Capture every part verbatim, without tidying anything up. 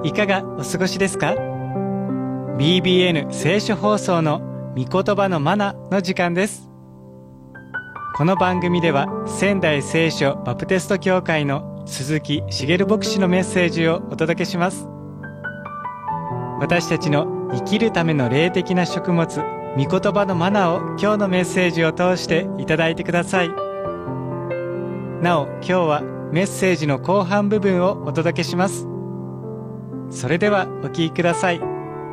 いかがお過ごしですか？ ビービーエヌ 聖書放送の御言葉のマナの時間です。この番組では仙台聖書バプテスト教会の鈴木茂牧師のメッセージをお届けします。私たちの生きるための霊的な食物、御言葉のマナを今日のメッセージを通していただいてください。なお、今日はメッセージの後半部分をお届けします。それではお聞きください。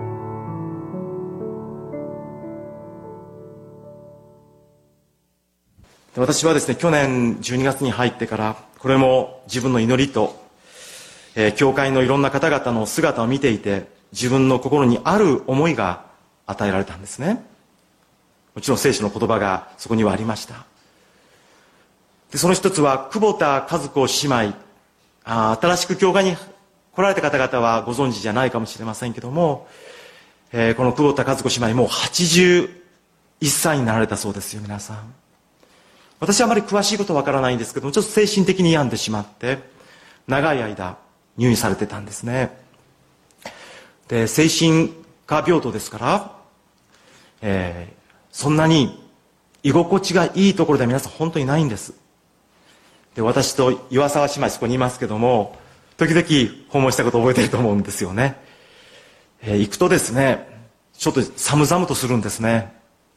私はですね、去年じゅうにがつに入ってから、これも自分の祈りと、えー、教会のいろんな方々の姿を見ていて、自分の心にある思いが与えられたんですね。もちろん聖書の言葉がそこにはありました。で、その一つは、久保田和子姉妹、あ新しく教会に来られた方々はご存知じゃないかもしれませんけども、えー、この久保田和子姉妹もうはちじゅういっさいになられたそうですよ、皆さん。私はあまり詳しいことはわからないんですけども、ちょっと精神的に病んでしまって長い間入院されてたんですね。で、精神科病棟ですから、えー、そんなに居心地がいいところでは皆さん本当にないんです。で、私と岩沢姉妹そこにいますけども、時々訪問したことを覚えていると思うんですよね。えー、行くとですね、ちょっと寒々とするんですね。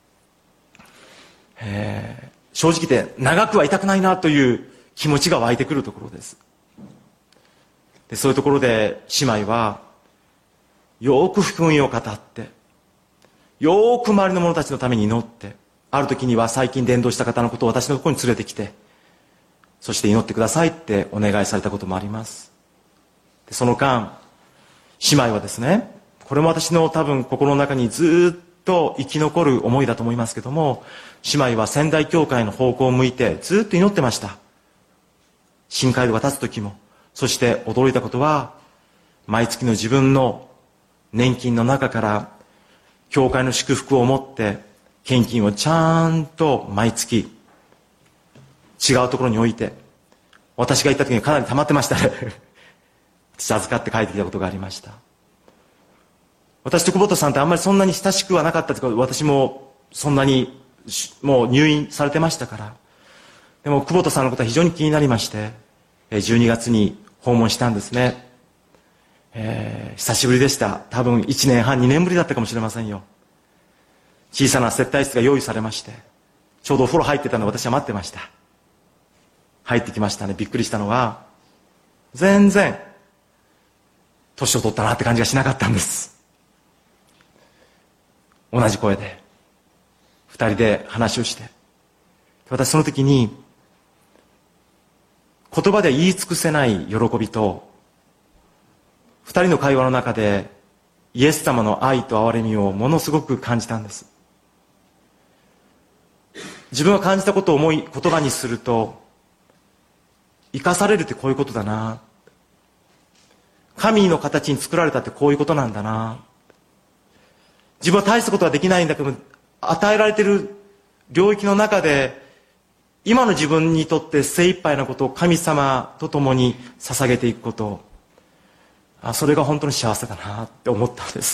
えー正直で長くはいたくないなという気持ちが湧いてくるところです。で、そういうところで姉妹はよーく福音を語って、よーく周りの者たちのために祈って、ある時には最近伝道した方のことを私のところに連れてきて、そして祈ってくださいってお願いされたこともあります。で、その間姉妹はですね、これも私の多分心の中にずっと生き残る思いだと思いますけども、姉妹は仙台教会の方向を向いてずっと祈ってました。新街道が立つ時も。そして驚いたことは、毎月の自分の年金の中から教会の祝福を持って献金をちゃんと毎月違うところに置いて、私が行った時にかなり溜まってましたね私預かって帰ってきたことがありました。私と久保田さんってあんまりそんなに親しくはなかったというか、私もそんなにもう入院されてましたから。でも久保田さんのことは非常に気になりまして、じゅうにがつに訪問したんですね。えー、久しぶりでした。多分いちねんはんにねんぶりだったかもしれませんよ。小さな接待室が用意されまして、ちょうどお風呂入ってたので私は待ってました。入ってきましたね。びっくりしたのは、全然年を取ったなって感じがしなかったんです。同じ声で二人で話をして、私その時に言葉で言い尽くせない喜びと、二人の会話の中でイエス様の愛と憐れみをものすごく感じたんです。自分が感じたことを思い言葉にすると、生かされるってこういうことだな、神の形に作られたってこういうことなんだな、自分は大したことはできないんだけど、与えられている領域の中で今の自分にとって精一杯なことを神様と共に捧げていくこと、あ、それが本当に幸せだなって思ったんです。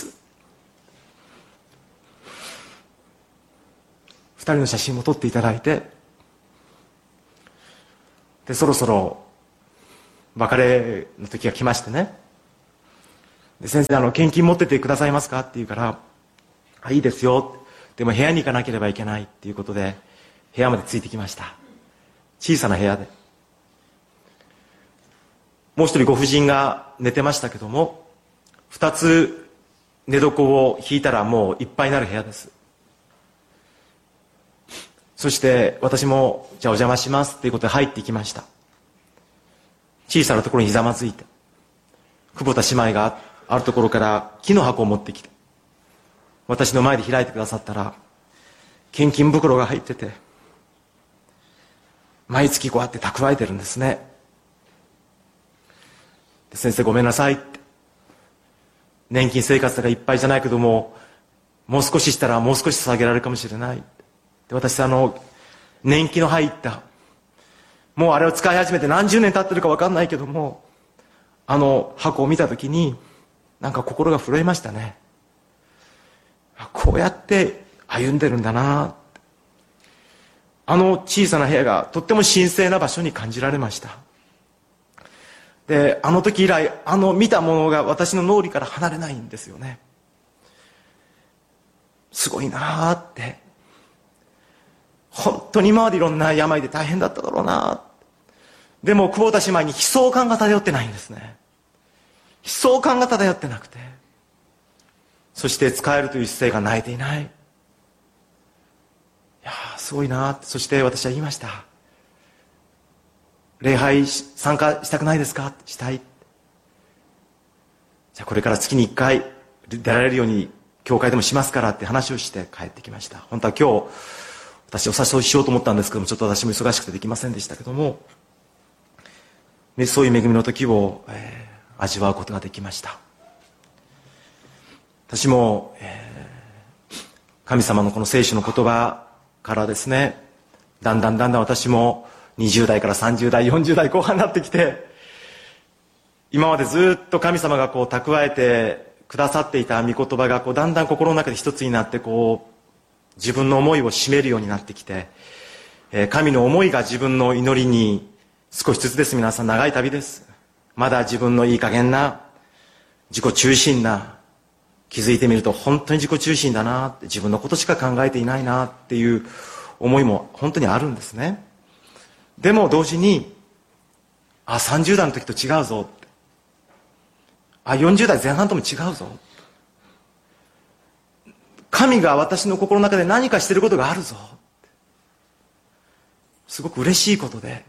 二人の写真も撮っていただいて、でそろそろ別れの時が来ましてね、で先生、あの献金持っててくださいますかって言うから、あ、いいですよ、でも部屋に行かなければいけないっていうことで部屋までついてきました。小さな部屋で、もう一人ご婦人が寝てましたけども、二つ寝床を引いたらもういっぱいになる部屋です。そして私もじゃあお邪魔しますっていうことで入っていきました。小さなところにひざまずいて、久保田姉妹があるところから木の箱を持ってきて私の前で開いてくださったら、献金袋が入ってて、毎月こうやって蓄えてるんですね。で、先生ごめんなさいって、年金生活がいっぱいじゃないけども、もう少ししたらもう少し捧げられるかもしれない。で、私あの年季の入った、もうあれを使い始めて何十年経ってるか分かんないけども、あの箱を見たときに、 なんか心が震えましたね。こうやって歩んでるんだな。あの小さな部屋がとっても神聖な場所に感じられました。で、あの時以来、あの見たものが私の脳裏から離れないんですよね。すごいなあって。本当に今までいろんな病で大変だっただろうな。でも久保田姉妹に悲壮感が漂ってないんですね。悲壮感が漂ってなくて、そして使えるという姿勢が泣いていない。いやー、すごいな。そして私は言いました。礼拝参加したくないですか？したい。じゃあこれから月にいっかい出られるように教会でもしますからって話をして帰ってきました。本当は今日私お誘いしようと思ったんですけども、ちょっと私も忙しくてできませんでしたけども、そういう恵みの時を、えー、味わうことができました。私も、えー、神様のこの聖書の言葉からですね、だんだんだんだん私もにじゅう代からさんじゅう代、よんじゅう代後半になってきて、今までずっと神様がこう蓄えてくださっていた御言葉がこうだんだん心の中で一つになって、こう自分の思いを占めるようになってきて、えー、神の思いが自分の祈りに少しずつです。皆さん長い旅です。まだ自分のいい加減な自己中心な、気づいてみると本当に自己中心だなって、自分のことしか考えていないなっていう思いも本当にあるんですね。でも同時に、あ、さんじゅう代の時と違うぞ、あ、よんじゅう代前半とも違うぞ、神が私の心の中で何かしていることがあるぞ、すごく嬉しいことで、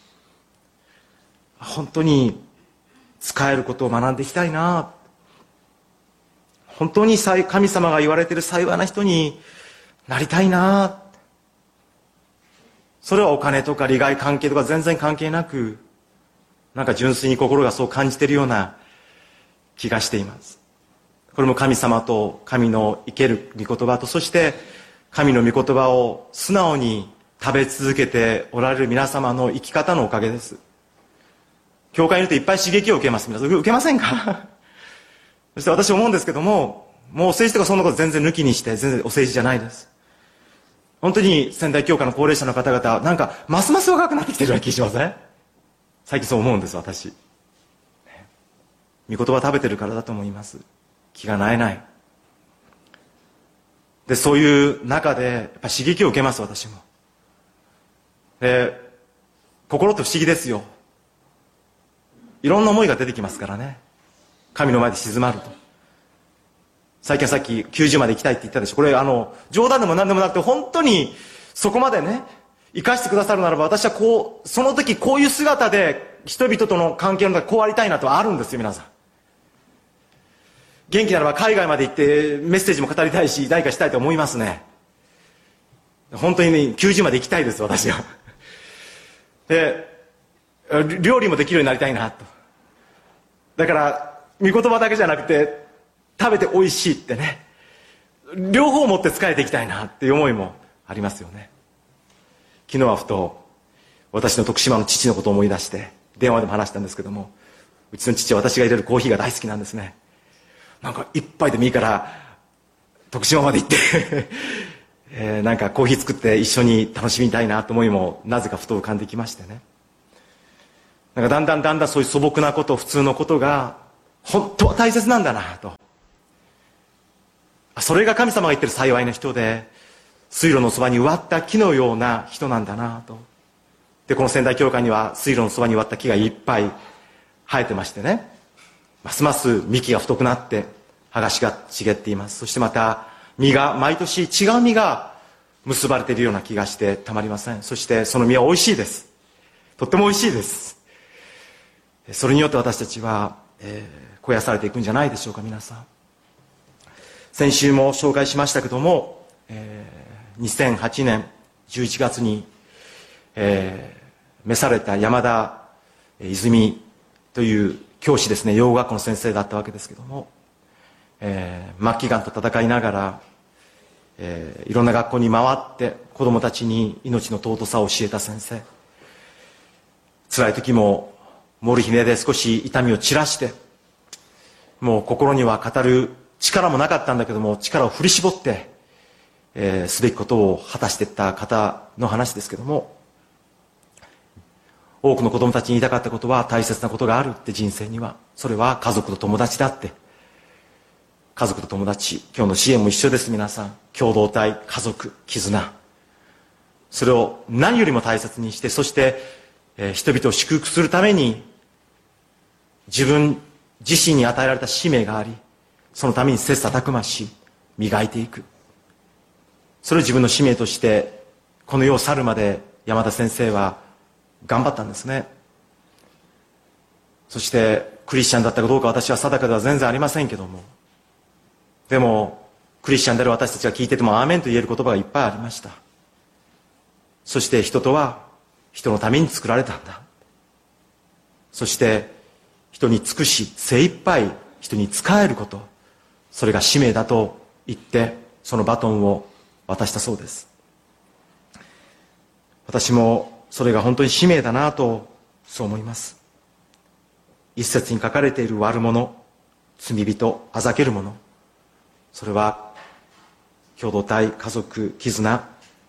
本当に使えることを学んでいきたいな。本当に神様が言われている幸いな人になりたいな。それはお金とか利害関係とか全然関係なく、なんか純粋に心がそう感じているような気がしています。これも神様と神の生ける御言葉と、そして神の御言葉を素直に食べ続けておられる皆様の生き方のおかげです。教会にいるといっぱい刺激を受けます。皆さん受けませんか？そして私思うんですけども、もうお政治とかそんなこと全然抜きにして、全然お政治じゃないです。本当に仙台教会の高齢者の方々、なんかますます若くなってきてるような気しません？最近そう思うんです、私。御言葉食べてるからだと思います。気が萎えない。で、そういう中でやっぱ刺激を受けます、私も。で、心って不思議ですよ。いろんな思いが出てきますからね。神の前で静まると。最近はさっききゅうじゅうまで行きたいって言ったでしょ。これあの冗談でも何でもなくて、本当にそこまでね生かしてくださるならば、私はこうその時こういう姿で人々との関係の中でこうありたいなとはあるんですよ。皆さん元気ならば海外まで行ってメッセージも語りたいし、何かしたいと思いますね。本当にねきゅうじゅうまで行きたいです、私は。で、料理もできるようになりたいなと。だから御言葉だけじゃなくて食べて美味しいってね、両方持って仕えていきたいなっていう思いもありますよね。昨日はふと私の徳島の父のことを思い出して電話でも話したんですけども、うちの父は私が入れるコーヒーが大好きなんですね。なんか一杯でもいいから徳島まで行ってえー、なんかコーヒー作って一緒に楽しみたいなと思いもなぜかふと浮かんできましてね。なんかだんだんだんだんそういう素朴なこと、普通のことが本当は大切なんだなと。それが神様が言ってる幸いな人で、水路のそばに植わった木のような人なんだなと。で、この仙台教会には水路のそばに植わった木がいっぱい生えてましてね、ますます幹が太くなって葉がしが茂っています。そしてまた実が毎年違う実が結ばれているような気がしてたまりません。そしてその実は美味しいです。とっても美味しいです。それによって私たちは、えー、肥やされていくんじゃないでしょうか。皆さん、先週も紹介しましたけども、えー、にせんはちねんじゅういちがつに、えー、召された山田泉という教師ですね、養護学校の先生だったわけですけども、えー、末期がんと闘いながら、えー、いろんな学校に回って子どもたちに命の尊さを教えた先生。辛い時もモルヒネで少し痛みを散らして、 もう心には語る力もなかったんだけども、力を振り絞って、えー、すべきことを果たしていった方の話ですけども、多くの子供たちに言いたかったことは、大切なことがあるって人生には、それは家族と友達だって。家族と友達、今日の支援も一緒です。皆さん、共同体、家族、絆、それを何よりも大切にして、そして、えー、人々を祝福するために自分自身に与えられた使命があり、そのために切磋琢磨し磨いていく、それを自分の使命としてこの世を去るまで山田先生は頑張ったんですね。そしてクリスチャンだったかどうか私は定かでは全然ありませんけども、でもクリスチャンである私たちが聞いててもアーメンと言える言葉がいっぱいありました。そして人とは人のために作られたんだ。そして人に尽くし精一杯人に仕えること、それが使命だと言ってそのバトンを渡したそうです。私もそれが本当に使命だなとそう思います。一節に書かれている悪者、罪人、あざける者、それは共同体、家族、絆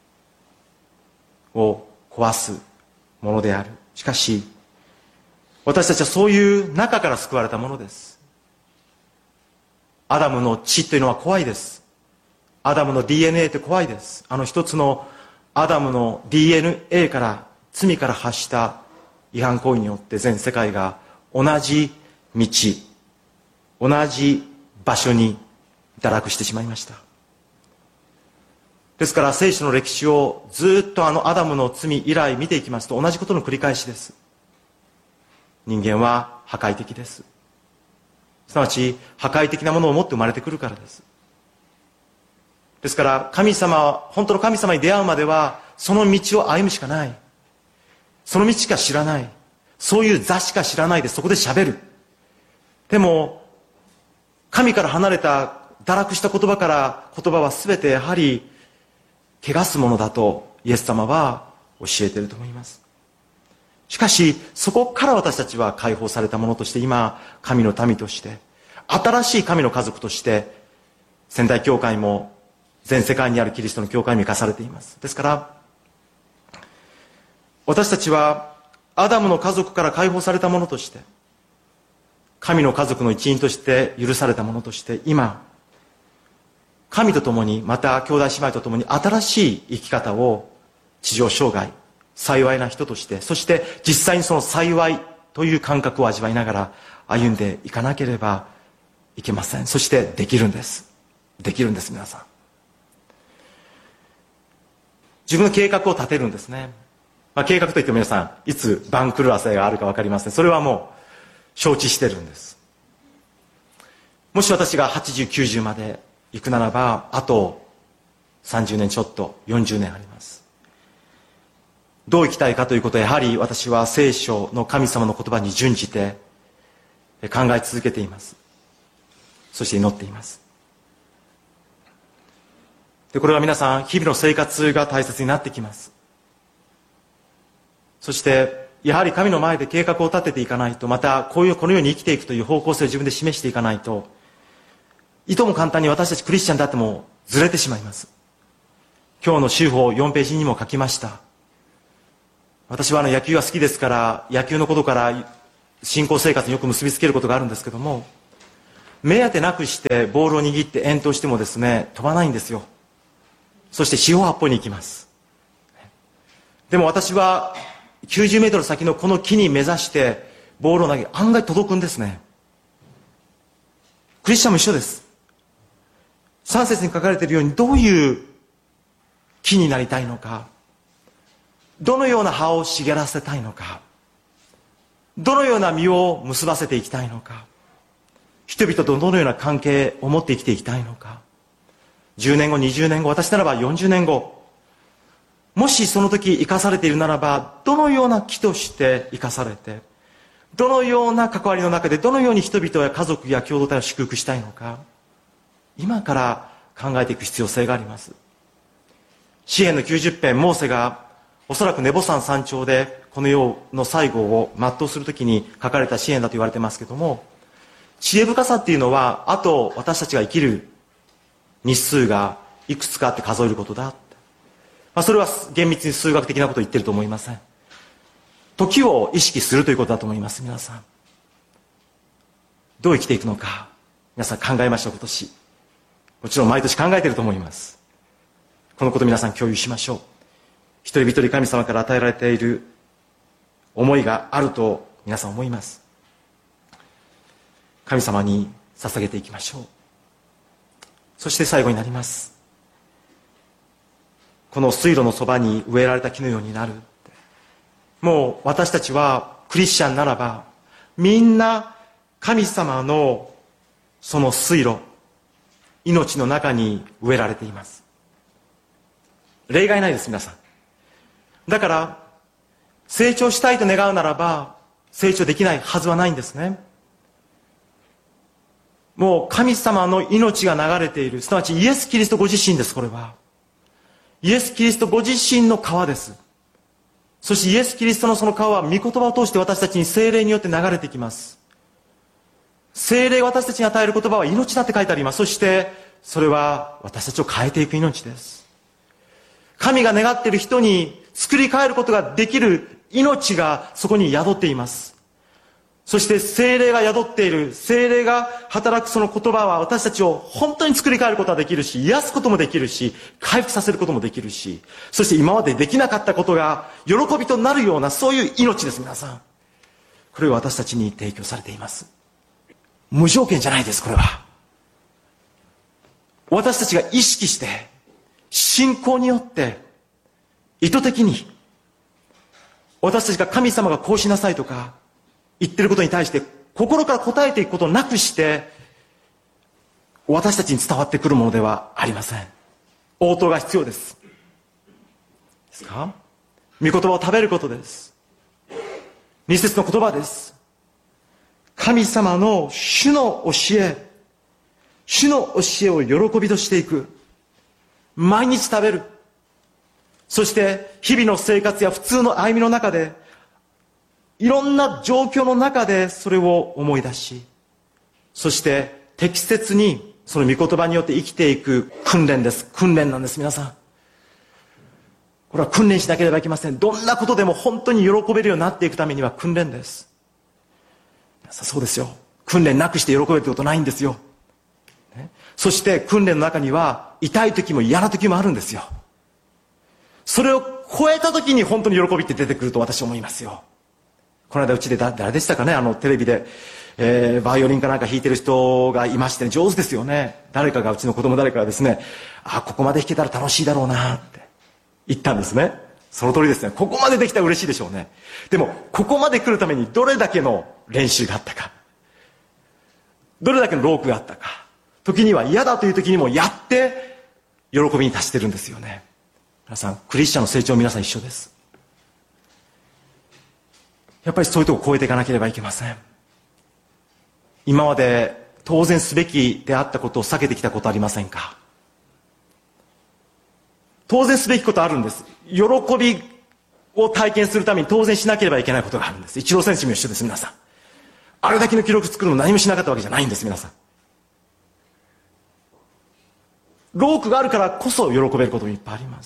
を壊すものである。しかし私たちはそういう中から救われたものです。アダムの血というのは怖いです。アダムの ディーエヌエー って怖いです。あの一つのアダムの ディーエヌエー から罪から発した違反行為によって全世界が同じ道、同じ場所に堕落してしまいました。ですから聖書の歴史をずっとあのアダムの罪以来見ていきますと同じことの繰り返しです。人間は破壊的です。すなわち破壊的なものを持って生まれてくるからです。ですから神様、本当の神様に出会うまではその道を歩むしかない。その道しか知らない。そういう座しか知らないでそこで喋る。でも神から離れた堕落した言葉から言葉は全てやはり汚すものだとイエス様は教えていると思います。しかしそこから私たちは解放されたものとして今神の民として新しい神の家族として仙台教会も全世界にあるキリストの教会に生かされています。ですから私たちはアダムの家族から解放されたものとして神の家族の一員として許されたものとして今神と共にまた兄弟姉妹と共に新しい生き方を地上生涯幸いな人として、そして実際にその幸いという感覚を味わいながら歩んでいかなければいけません。そしてできるんですできるんです皆さん。自分の計画を立てるんですね。まあ、計画といっても皆さんいつ番狂わせがあるか分かりません。それはもう承知してるんです。もし私がはちじゅうきゅうじゅうまで行くならばあとさんじゅうねんちょっとよんじゅうねんあります。どう生きたいかということはやはり私は聖書の神様の言葉に準じて考え続けています。そして祈っています。でこれは皆さん日々の生活が大切になってきます。そしてやはり神の前で計画を立てていかないと、またこういうこのように生きていくという方向性を自分で示していかないと、いとも簡単に私たちクリスチャンであってもずれてしまいます。今日の週報よんページにも書きました。私はあの野球が好きですから野球のことから信仰生活によく結びつけることがあるんですけども、目当てなくしてボールを握って遠投してもですね飛ばないんですよ。そして四方八方に行きます。でも私はきゅうじゅうメートル先のこの木に目指してボールを投げ案外届くんですね。クリスチャンも一緒です。さん節に書かれているようにどういう木になりたいのか、どのような葉を茂らせたいのか、どのような実を結ばせていきたいのか、人々とどのような関係を持って生きていきたいのか、じゅうねんごにじゅうねんご、私ならばよんじゅうねんご、もしその時生かされているならばどのような木として生かされて、どのような関わりの中でどのように人々や家族や共同体を祝福したいのか、今から考えていく必要性があります。詩編のきゅうじゅっ編、モーセがおそらくネボ山山頂でこの世の最後を全うするときに書かれた詩編だと言われていますけども、 知恵深さっていうのは、あと私たちが生きる日数がいくつかあって数えることだ。まあ、それは厳密に数学的なことを言ってると思いません。時を意識するということだと思います。皆さんどう生きていくのか、皆さん考えましょう。今年もちろん毎年考えていると思います。このこと皆さん共有しましょう。一人一人神様から与えられている思いがあると皆さん思います。神様に捧げていきましょう。そして最後になります。この水路のそばに植えられた木のようになる。もう私たちはクリスチャンならばみんな神様のその水路、命の中に植えられています。例外ないです。皆さんだから成長したいと願うならば成長できないはずはないんですね。もう神様の命が流れている、すなわちイエス・キリストご自身です。これはイエス・キリストご自身の川です。そしてイエス・キリストのその川は御言葉を通して私たちに聖霊によって流れてきます。聖霊が私たちに与える言葉は命だって書いてあります。そしてそれは私たちを変えていく命です。神が願っている人に作り変えることができる命がそこに宿っています。そして聖霊が宿っている、聖霊が働くその言葉は私たちを本当に作り変えることができるし、癒すこともできるし、回復させることもできるし、そして今までできなかったことが喜びとなるような、そういう命です。皆さんこれを私たちに提供されています。無条件じゃないです。これは私たちが意識して信仰によって意図的に私たちが神様がこうしなさいとか言ってることに対して心から答えていくことなくして私たちに伝わってくるものではありません。応答が必要です。ですか？御言葉を食べることです。二節の言葉です。神様の主の教え、主の教えを喜びとしていく。毎日食べる。そして日々の生活や普通の歩みの中でいろんな状況の中でそれを思い出し、そして適切にその御言葉によって生きていく訓練です。訓練なんです。皆さんこれは訓練しなければいけません。どんなことでも本当に喜べるようになっていくためには訓練です。皆さんそうですよ。訓練なくして喜べるってことないんですよ、ね、そして訓練の中には痛い時も嫌な時もあるんですよ。それを超えた時に本当に喜びって出てくると私は思いますよ。この間うちでだ誰でしたかね、あのテレビで、えー、バイオリンかなんか弾いてる人がいましてね、上手ですよね。誰かがうちの子供誰かがですね、あここまで弾けたら楽しいだろうなって言ったんですね。その通りですね。ここまでできたら嬉しいでしょうね。でもここまで来るためにどれだけの練習があったか、どれだけの労苦があったか、時には嫌だという時にもやって喜びに達してるんですよね。皆さんクリスチャンの成長皆さん一緒です。やっぱりそういうとこを超えていかなければいけません。今まで当然すべきであったことを避けてきたことありませんか？当然すべきことあるんです。喜びを体験するために当然しなければいけないことがあるんです。イチロー選手も一緒です。皆さんあれだけの記録作るの何もしなかったわけじゃないんです。皆さん労苦があるからこそ喜べることもいっぱいあります。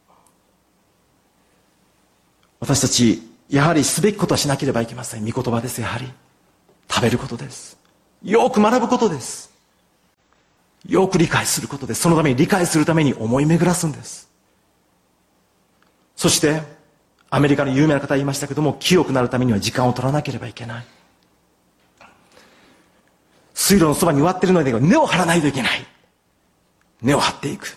私たちやはりすべきことはしなければいけません。御言葉です。やはり食べることです。よく学ぶことです。よく理解することです。そのために理解するために思い巡らすんです。そしてアメリカの有名な方が言いましたけども、清くなるためには時間を取らなければいけない。水路のそばに植わっているので根を張らないといけない。根を張っていく。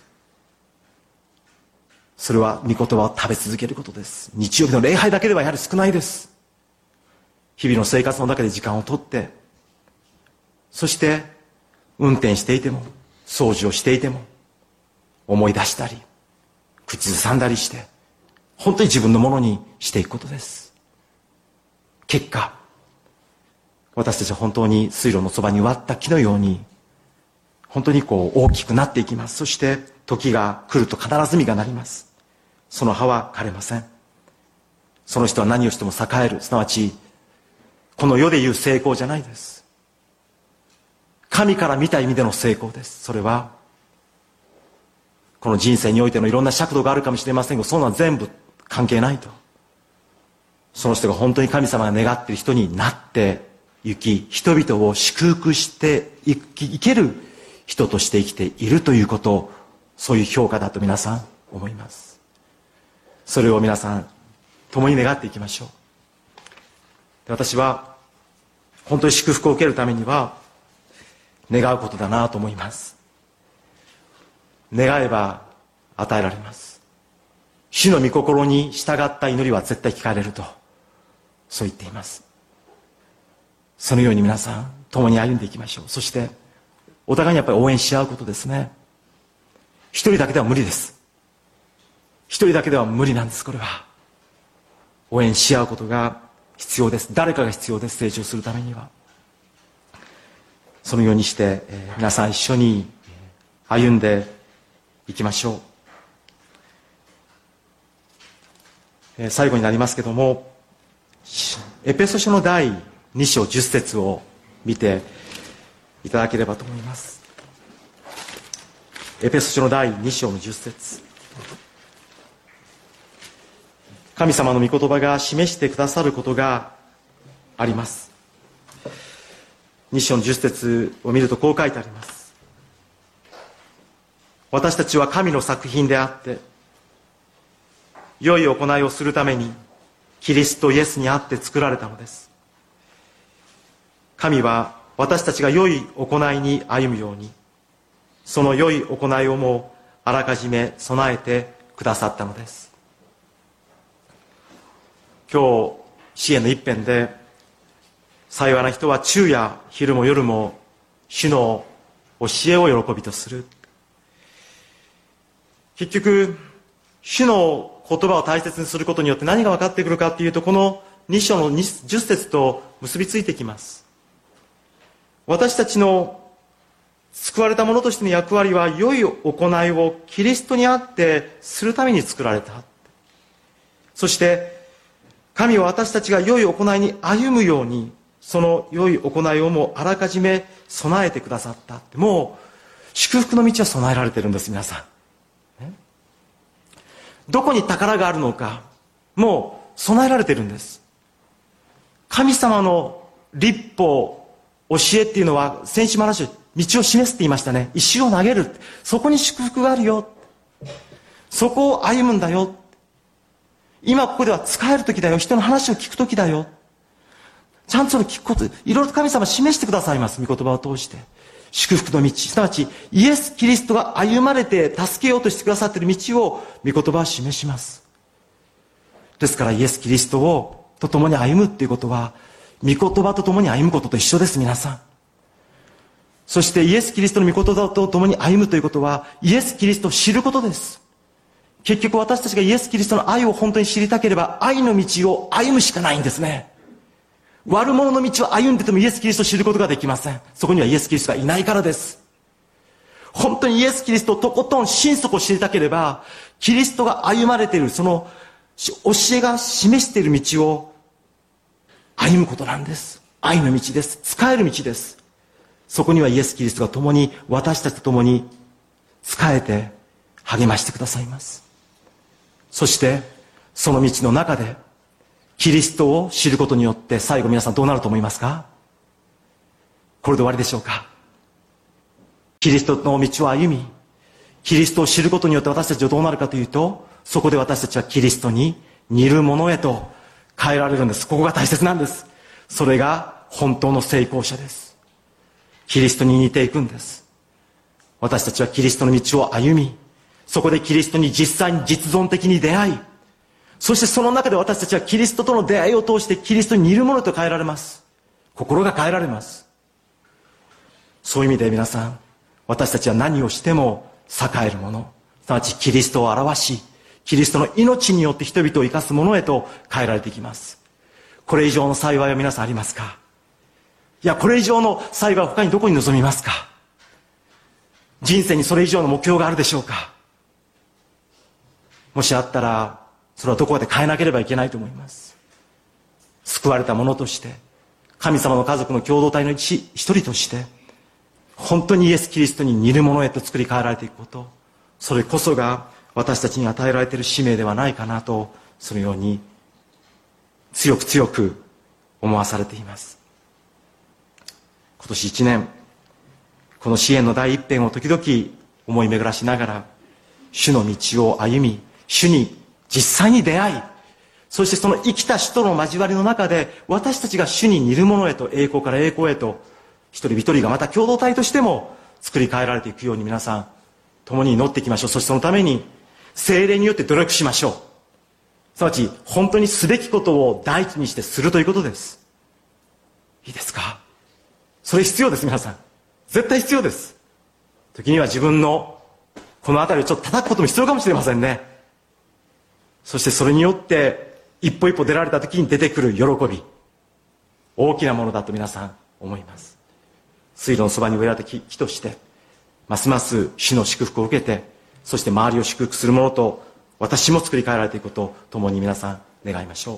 それは御言葉を食べ続けることです。日曜日の礼拝だけではやはり少ないです。日々の生活の中で時間をとって、そして運転していても掃除をしていても思い出したり口ずさんだりして本当に自分のものにしていくことです。結果私たちは本当に水路のそばに植わった木のように本当にこう大きくなっていきます。そして時が来ると必ず実がなります。その葉は枯れません。その人は何をしても栄える、すなわちこの世でいう成功じゃないです。 神から見た意味での成功です。それはこの人生においてのいろんな尺度があるかもしれませんが、そんなの全部関係ないと。その人が本当に神様が願っている人になって行き、人々を祝福していける人として生きているということ、そういう評価だと皆さん思います。それを皆さん共に願っていきましょう。私は本当に祝福を受けるためには願うことだなと思います。願えば与えられます。主の御心に従った祈りは絶対聞かれると、そう言っています。そのように皆さん共に歩んでいきましょう。そしてお互いにやっぱり応援し合うことですね。一人だけでは無理です。一人だけでは無理なんです。これは応援し合うことが必要です。誰かが必要です。成長するためには。そのようにして、えー、皆さん一緒に歩んでいきましょう。えー、最後になりますけども、エペソ書の第に章じゅっ節を見ていただければと思います。エペソ書の第に章のじゅっ節。神様の御言葉が示してくださることがあります。に章のじゅっ節を見るとこう書いてあります。私たちは神の作品であって、良い行いをするためにキリストイエスにあって作られたのです。神は私たちが良い行いに歩むように、その良い行いをもあらかじめ備えてくださったのです。今日詩篇の一編で、幸いな人は昼夜昼も夜も主の教えを喜びとする。結局主の言葉を大切にすることによって何が分かってくるかっていうと、このに章のじゅっ節と結びついてきます。私たちの救われた者としての役割は、良い行いをキリストにあってするために作られた。そして神は私たちが良い行いに歩むように、その良い行いをもあらかじめ備えてくださった。もう祝福の道は備えられてるんです。皆さん、ね、どこに宝があるのか、もう備えられてるんです。神様の律法、教えっていうのは、先週も話を道を示すって言いましたね。石を投げる、そこに祝福があるよ、そこを歩むんだよ、今ここでは使える時だよ、人の話を聞く時だよ、ちゃんとそれ聞くこと、いろいろと神様は示してくださいます。御言葉を通して祝福の道、すなわちイエス・キリストが歩まれて助けようとしてくださっている道を御言葉は示します。ですからイエス・キリストをと共に歩むっていうことは、御言葉と共に歩むことと一緒です。皆さん、そしてイエス・キリストの御言葉と共に歩むということは、イエス・キリストを知ることです。結局私たちがイエス・キリストの愛を本当に知りたければ、愛の道を歩むしかないんですね。悪者の道を歩んでてもイエス・キリストを知ることができません。そこにはイエス・キリストがいないからです。本当にイエス・キリストをとことん心底知りたければ、キリストが歩まれているその教えが示している道を歩むことなんです。愛の道です。使える道です。そこにはイエス・キリストが共に、私たちと共に使えて励ましてくださいます。そしてその道の中でキリストを知ることによって、最後皆さんどうなると思いますか？これで終わりでしょうか？キリストの道を歩み、キリストを知ることによって私たちはどうなるかというと、そこで私たちはキリストに似るものへと変えられるんです。ここが大切なんです。それが本当の成功者です。キリストに似ていくんです。私たちはキリストの道を歩み、そこでキリストに実際に実存的に出会い、そしてその中で私たちはキリストとの出会いを通してキリストに似るものと変えられます。心が変えられます。そういう意味で皆さん、私たちは何をしても栄えるもの、すなわちキリストを表し、キリストの命によって人々を生かすものへと変えられていきます。これ以上の幸いは皆さんありますか？いや、これ以上の幸いは他にどこに望みますか？人生にそれ以上の目標があるでしょうか？もしあったら、それはどこかで変えなければいけないと思います。救われた者として、神様の家族の共同体の一一人として、 本当にイエス・キリストに似るものへと作り変えられていくこと、それこそが私たちに与えられている使命ではないかなと、そのように強く強く思わされています。今年一年、この支援の第一編を時々思い巡らしながら、主の道を歩み、主に実際に出会い、そしてその生きた主との交わりの中で、私たちが主に似るものへと、栄光から栄光へと、一人一人がまた共同体としても作り変えられていくように、皆さん共に祈っていきましょう。そしてそのために聖霊によって努力しましょう。すなわち本当にすべきことを第一にしてするということです。いいですか？それ必要です。皆さん絶対必要です。時には自分のこの辺りをちょっと叩くことも必要かもしれませんね。そしてそれによって一歩一歩出られた時に出てくる喜び、大きなものだと皆さん思います。水路のそばに植えられた 木, 木としてますます主の祝福を受けて、そして周りを祝福するものと私も作り変えられていくことを共に皆さん願いましょう。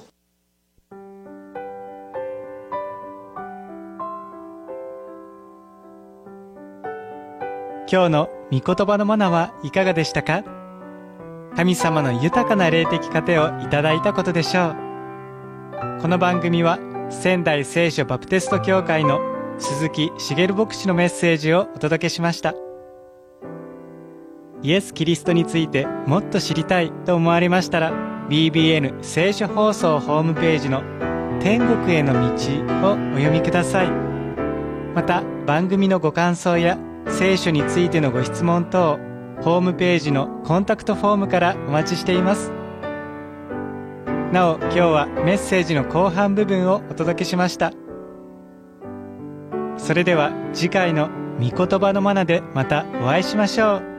今日の御言葉のマナはいかがでしたか？神様の豊かな霊的糧をいただいたことでしょう。この番組は仙台聖書バプテスト教会の鈴木茂牧師のメッセージをお届けしました。イエス・キリストについてもっと知りたいと思われましたら、 ビービーエヌ 聖書放送ホームページの天国への道をお読みください。また番組のご感想や聖書についてのご質問等、ホームページのコンタクトフォームからお待ちしています。なお今日はメッセージの後半部分をお届けしました。それでは次回の御言葉のマナでまたお会いしましょう。